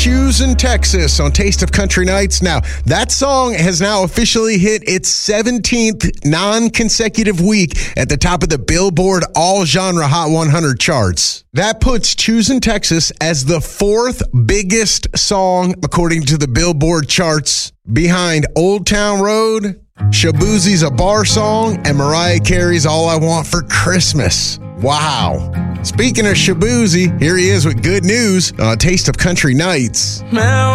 Choosing Texas on Taste of Country Nights. Now, that song has now officially hit its 17th non-consecutive week at the top of the Billboard All-Genre Hot 100 charts. That puts Choosing Texas as the fourth biggest song according to the Billboard charts, behind Old Town Road, Shaboozie's A Bar Song, and Mariah Carey's All I Want for Christmas. Wow. Speaking of Shaboozie, here he is with good news on Taste of Country Nights.